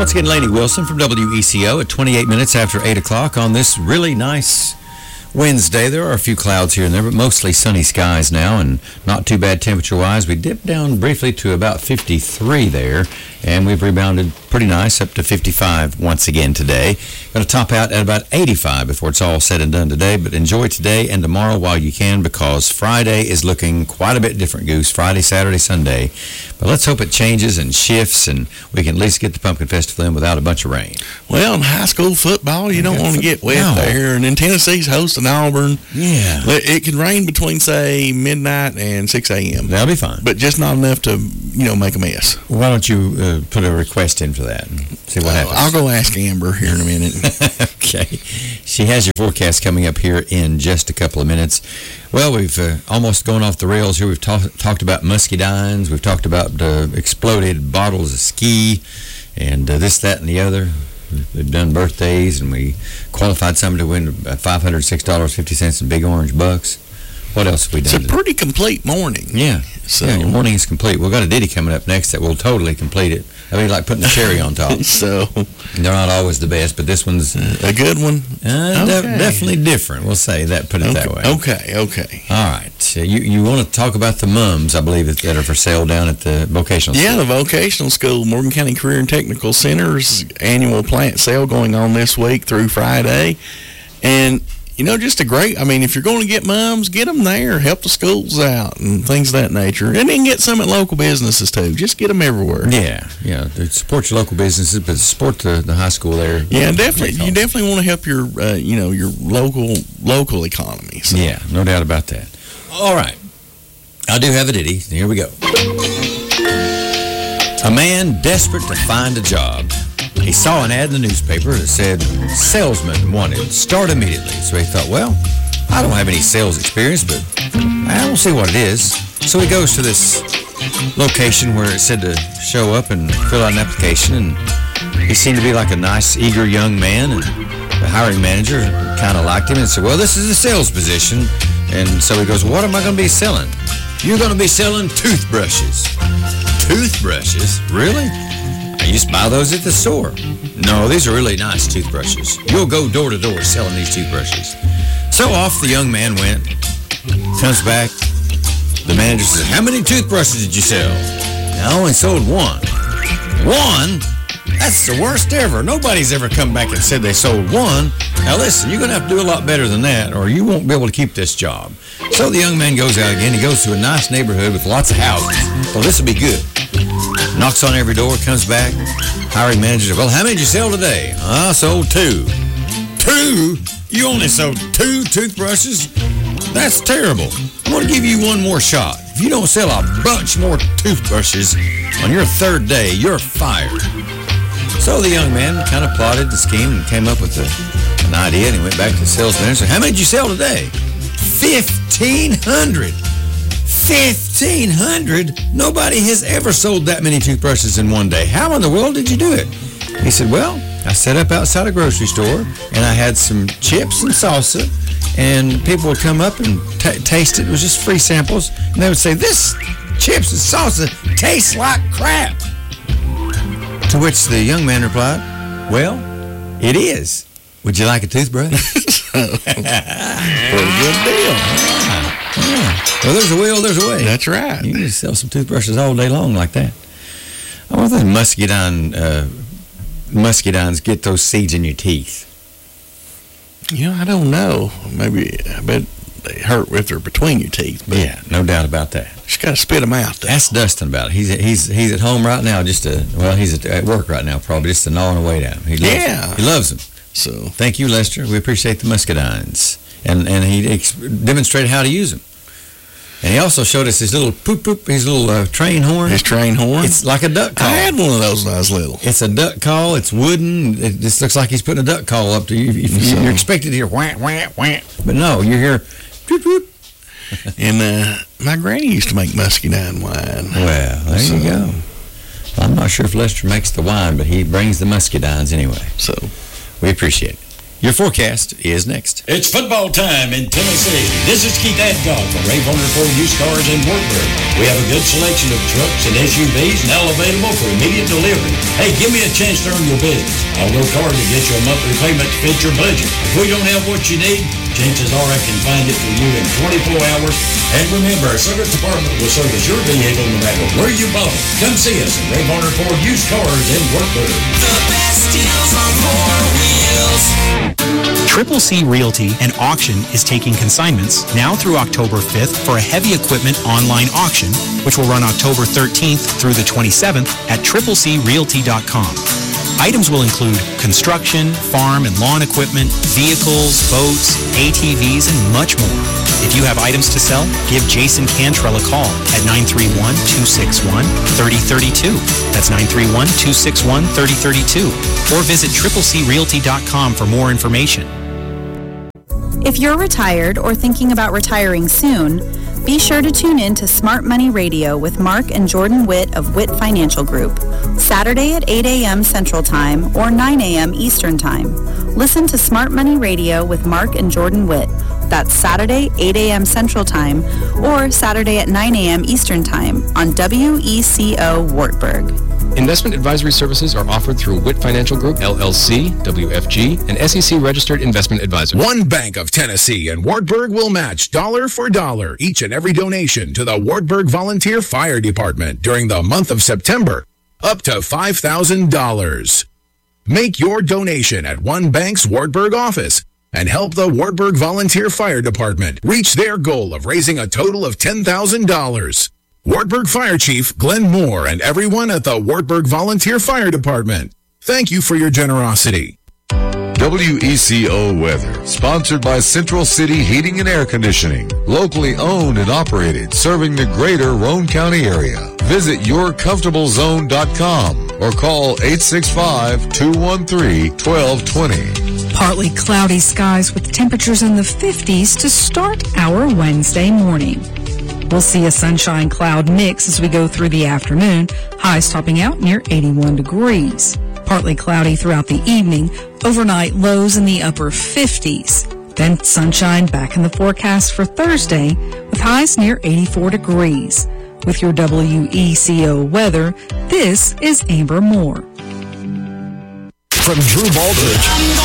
Once again, Lainey Wilson from WECO at 28 minutes after 8 o'clock on this really nice Wednesday. There are a few clouds here and there, but mostly sunny skies now and not too bad temperature-wise. We dipped down briefly to about 53 there, and we've rebounded pretty nice up to 55 once again today. Going to top out at about 85 before it's all said and done today, but enjoy today and tomorrow while you can, because Friday is looking quite a bit different, Goose. Friday, Saturday, Sunday. But let's hope it changes and shifts and we can at least get the Pumpkin Festival in without a bunch of rain. Well, in high school football, you don't want to get wet there. And then Tennessee's hosting Auburn. Yeah. It can rain between, say, midnight and 6 a.m. That'll be fine. But just not enough to, make a mess. Why don't you put a request in for that and see what happens? I'll go ask Amber here in a minute. Okay. She has your forecast coming up here in just a couple of minutes. Well, we've almost gone off the rails here. We've talked about muscadines. We've talked about exploded bottles of ski and this, that, and the other. We've done birthdays, and we qualified someone to win $506.50 in Big Orange Bucks. What else have we done? It's a pretty complete morning. Yeah. So your morning is complete. We've got a ditty coming up next that will totally complete it. I mean, like putting a cherry on top. So they're not always the best, but this one's a good one. Definitely different. We'll say that. Put it that way. Okay. All right. You want to talk about the mums, I believe, that are for sale down at the vocational school? Yeah, the vocational school, Morgan County Career and Technical Center's annual plant sale going on this week through Friday, and. Just if you're going to get mums, get them there, help the schools out and things of that nature. And then get some at local businesses, too. Just get them everywhere. Yeah. Support your local businesses, but support the high school there. Yeah, definitely. You definitely want to help your, your local economy. So. Yeah, no doubt about that. All right. I do have a ditty. Here we go. A man desperate to find a job. He saw an ad in the newspaper that said, salesman wanted, start immediately. So he thought, well, I don't have any sales experience, but I don't see what it is. So he goes to this location where it said to show up and fill out an application, and he seemed to be like a nice, eager young man, and the hiring manager kind of liked him and said, well, this is a sales position. And so he goes, what am I going to be selling? You're going to be selling toothbrushes. Toothbrushes? Really? I used to buy those at the store. No, these are really nice toothbrushes. You'll go door to door selling these toothbrushes. So off the young man went, comes back. The manager says, how many toothbrushes did you sell? I only sold one. One? That's the worst ever. Nobody's ever come back and said they sold one. Now listen, you're going to have to do a lot better than that, or you won't be able to keep this job. So the young man goes out again. He goes to a nice neighborhood with lots of houses. Well, this will be good. Knocks on every door, comes back. Hiring manager says, well, how many did you sell today? I sold 2. 2? You only sold 2 toothbrushes? That's terrible. I'm going to give you one more shot. If you don't sell a bunch more toothbrushes on your 3rd day, you're fired. So the young man kind of plotted the scheme and came up with an idea, and he went back to the sales manager and said, how many did you sell today? 1,500. 1,500? Nobody has ever sold that many toothbrushes in one day. How in the world did you do it? He said, well, I set up outside a grocery store, and I had some chips and salsa, and people would come up and taste it. It was just free samples, and they would say, this chips and salsa tastes like crap. To which the young man replied, well, it is. Would you like a toothbrush? Pretty good deal. Yeah. Well, there's a will, there's a way. That's right. You can just sell some toothbrushes all day long like that. I wonder if muscadines get those seeds in your teeth. I don't know. Maybe, I bet they hurt if they're between your teeth. But yeah, no doubt about that. Just got to spit them out, though. Ask Dustin about it. He's at home right now, he's at work right now, probably just gnawing away down. He loves them. So thank you, Lester. We appreciate the muscadines. And he demonstrated how to use them. And he also showed us his little his little train horn. His train horn? It's like a duck call. I had one of those when I was little. It's a duck call. It's wooden. It just looks like he's putting a duck call up to you. You're expected to hear wham, wham, wham. But no, you hear whoop, whoop. And my granny used to make muscadine wine. Well, there you go. I'm not sure if Lester makes the wine, but he brings the muscadines anyway. So we appreciate it. Your forecast is next. It's football time in Tennessee. This is Keith Adcock from Ray Bonner Ford Used Cars in Wartburg. We have a good selection of trucks and SUVs now available for immediate delivery. Hey, give me a chance to earn your business. I'll work hard to get you a monthly payment to fit your budget. If we don't have what you need, chances are I can find it for you in 24 hours. And remember, our service department will service your vehicle no matter where you bought it. Come see us at Ray Bonner Ford Used Cars in Wartburg. The best deals on four wheels. Triple C Realty and Auction is taking consignments now through October 5th for a heavy equipment online auction, which will run October 13th through the 27th at triplecrealty.com. Items will include construction, farm and lawn equipment, vehicles, boats, ATVs, and much more. If you have items to sell, give Jason Cantrell a call at 931-261-3032. That's 931-261-3032. Or visit triplecrealty.com for more information. If you're retired or thinking about retiring soon, be sure to tune in to Smart Money Radio with Mark and Jordan Witt of Witt Financial Group, Saturday at 8 a.m. Central Time or 9 a.m. Eastern Time. Listen to Smart Money Radio with Mark and Jordan Witt. That's Saturday, 8 a.m. Central Time or Saturday at 9 a.m. Eastern Time on WECO Wartburg. Investment advisory services are offered through Witt Financial Group, LLC, WFG, and SEC-registered investment advisor. One Bank of Tennessee and Wartburg will match dollar for dollar each and every donation to the Wartburg Volunteer Fire Department during the month of September, up to $5,000. Make your donation at One Bank's Wartburg office and help the Wartburg Volunteer Fire Department reach their goal of raising a total of $10,000. Wartburg Fire Chief Glenn Moore and everyone at the Wartburg Volunteer Fire Department, thank you for your generosity. WECO Weather, sponsored by Central City Heating and Air Conditioning, locally owned and operated, serving the greater Roane County area. Visit yourcomfortablezone.com or call 865-213-1220. Partly cloudy skies with temperatures in the 50s to start our Wednesday morning. We'll see a sunshine cloud mix as we go through the afternoon, highs topping out near 81 degrees. Partly cloudy throughout the evening, overnight lows in the upper 50s. Then sunshine back in the forecast for Thursday with highs near 84 degrees. With your WECO weather, this is Amber Moore. From Drew Baldridge